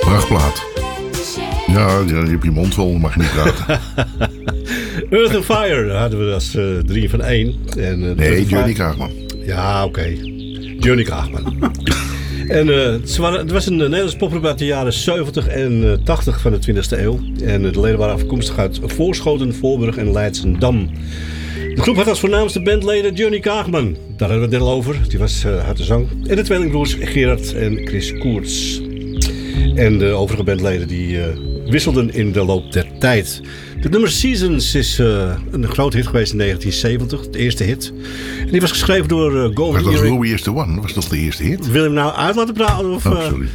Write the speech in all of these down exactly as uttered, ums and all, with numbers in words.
Prachtplaat. Ja, je hebt je mond vol, mag je niet praten. Earth and Fire hadden we als uh, drie van één. En, uh, nee, Johnny Kaagman. Ja, oké. Okay. Johnny Kaagman. En uh, het, waren, het was een Nederlands popgroep uit de jaren zeventig en uh, tachtig van de twintigste eeuw. En uh, de leden waren afkomstig uit Voorschoten, Voorburg en Leidschendam. De groep had als voornaamste bandleden Johnny Kaagman. Daar hadden we het net al over. Die was uh, uit de zang. En de tweelingbroers Gerard en Chris Koerts. En de overige bandleden die uh, wisselden in de loop der tijd. Het nummer Seasons is uh, een groot hit geweest in negentien zeventig. De eerste hit. En die was geschreven door uh, Golden Was dat Earring. Louis is the One? Was dat de eerste hit? Wil je hem nou uit laten praten? Of, oh, sorry.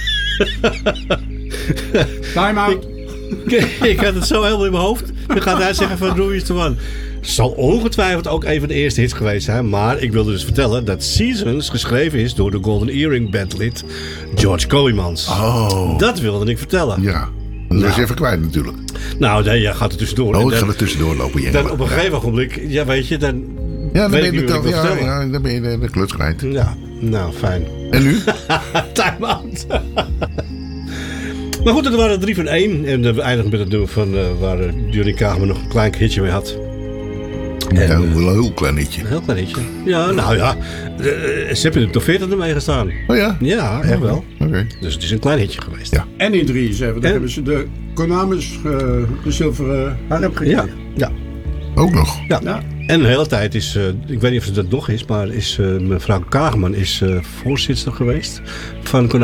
Time out. ik, ik had het zo helemaal in mijn hoofd. Dan gaat hij zeggen van Louis is the One. Zal ongetwijfeld ook een van de eerste hits geweest zijn. Maar ik wilde dus vertellen dat Seasons geschreven is door de Golden Earring bandlid George Kooijmans. Oh. Dat wilde ik vertellen. Ja. Dat nou. is even kwijt natuurlijk. Nou, nee, jij gaat er tussendoor. Oh, ik ga er tussendoor lopen. Dan op een gegeven ogenblik, ja weet je, dan, ja, dan weet ben je ik de, niet ja, ja, dan ben je de, de kluts kwijt. Ja, nou fijn. En nu? Time out. Maar goed, dat waren drie van één. En we eindigen met het nummer van uh, waar uh, Johnny Kaagman nog een klein hitje mee had. En, ja, een heel klein hitje. Een heel klein hitje. Ja, nou ja. Uh, ze hebben in de top veertig ermee gestaan. Oh ja? Ja, echt wel. Oké. Okay. Dus het is een klein hitje geweest. Ja. En in drieënzeventig hebben ze de Konamis uh, de zilveren harp gegeven. Ja, ja. Ook nog? Ja. ja. En de hele tijd is, uh, ik weet niet of het dat nog is, maar is uh, mevrouw Kaagman is uh, voorzitter geweest van Konami.